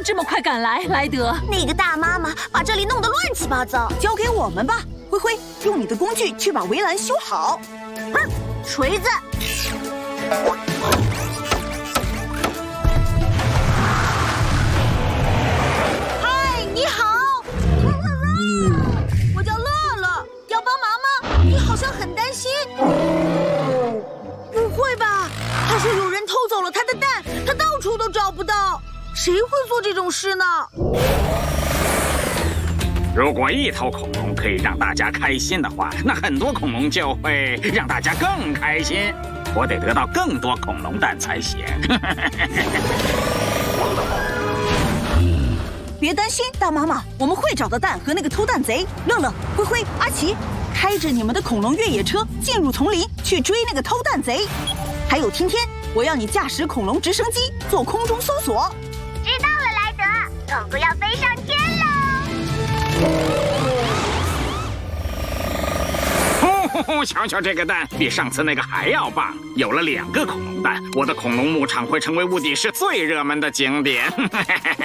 这么快赶来，莱德？ 那个大妈妈把这里弄得乱七八糟。 交给我们吧，灰灰，用你的工具去把围栏修好。 锤子。嗨，你好。我叫乐乐，要帮忙吗？你好像很担心。不会吧？他说有人偷走了他的蛋，他到处都找不到。谁会做这种事呢？ 如果一头恐龙可以让大家开心的话，那很多恐龙就会让大家更开心。我得得到更多恐龙蛋才行。 别担心，大妈妈，我们会找到蛋和那个偷蛋贼。乐乐、灰灰、阿奇，开着你们的恐龙越野车进入丛林，去追那个偷蛋贼。还有天天，我要你驾驶恐龙直升机做空中搜索。 知道了，莱德，总部要飞上天喽！ 瞧瞧这个蛋，比上次那个还要棒！有了2个恐龙蛋，我的恐龙牧场会成为雾地市最热门的景点。